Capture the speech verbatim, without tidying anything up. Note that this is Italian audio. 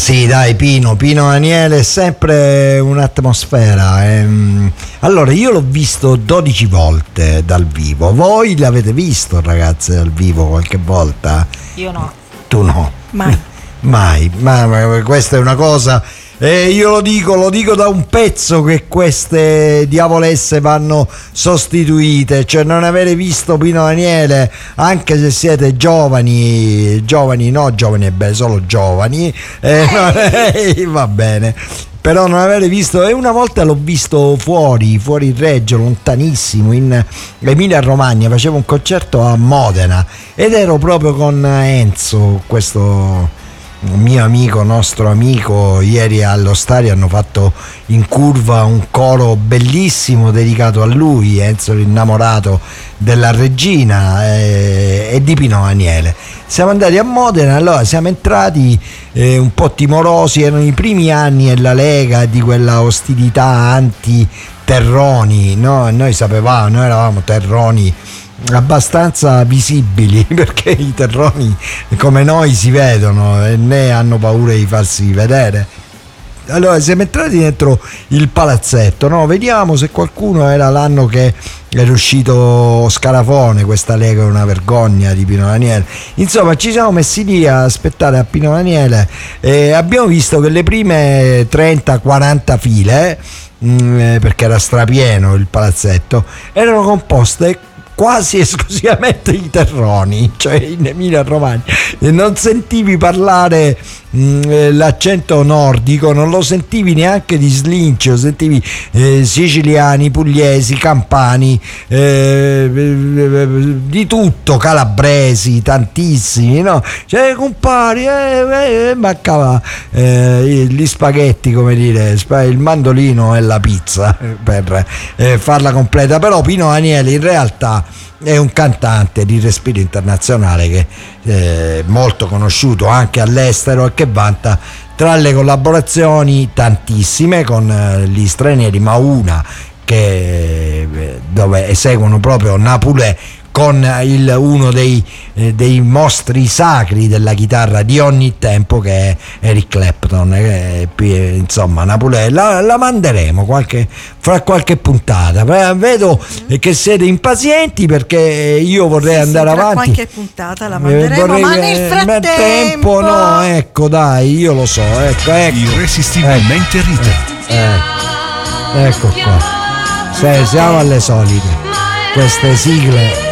Sì, dai, Pino, Pino Daniele è sempre un'atmosfera. Ehm. Allora, io l'ho visto dodici volte dal vivo. Voi l'avete visto, ragazze, dal vivo qualche volta? Io no. Tu no? Mai. Mai, ma, ma questa è una cosa. E io lo dico, lo dico da un pezzo che queste diavolesse vanno sostituite, cioè non avere visto Pino Daniele, anche se siete giovani, giovani no, giovani è beh, solo giovani, eh, no, eh, va bene. Però non avere visto, e una volta l'ho visto fuori, fuori Reggio, lontanissimo, in Emilia Romagna, facevo un concerto a Modena ed ero proprio con Enzo, questo un mio amico, nostro amico. Ieri allo stadio hanno fatto in curva un coro bellissimo dedicato a lui, Enzo l'innamorato della regina, eh, e di Pino Daniele. Siamo andati a Modena, allora siamo entrati eh, un po' timorosi, erano i primi anni della Lega, di quella ostilità anti-terroni, no? Noi sapevamo, noi eravamo terroni abbastanza visibili, perché i terroni come noi si vedono e né hanno paura di farsi vedere. Allora siamo entrati dentro il palazzetto, no? Vediamo se qualcuno, era l'anno che è uscito Scarafone, questa Lega è una vergogna di Pino Daniele, insomma ci siamo messi lì a aspettare a Pino Daniele e abbiamo visto che le prime trenta quaranta file, mh, perché era strapieno il palazzetto, erano composte quasi esclusivamente di terroni, cioè in Emilia Romagna, e non sentivi parlare mh, l'accento nordico, non lo sentivi neanche di slincio, sentivi eh, siciliani, pugliesi, campani, eh, di tutto, calabresi, tantissimi, no? Cioè compari, eh, eh, mancava eh, gli spaghetti, come dire, il mandolino e la pizza per eh, farla completa. Però Pino Daniele in realtà è un cantante di respiro internazionale che è molto conosciuto anche all'estero e che vanta tra le collaborazioni tantissime con gli stranieri, ma una che dove eseguono proprio Napulè con il, uno dei, eh, dei mostri sacri della chitarra di ogni tempo, che è Eric Clapton, eh, insomma Napulè la, la manderemo qualche, fra qualche puntata. Vedo che siete impazienti perché io vorrei sì, andare sì, tra avanti, qualche puntata la manderemo, eh, vorrei, ma nel frattempo tempo, no, ecco dai, io lo so, ecco, ecco irresistibilmente ecco, Rita, eh, ecco qua, sì, siamo alle solite queste sigle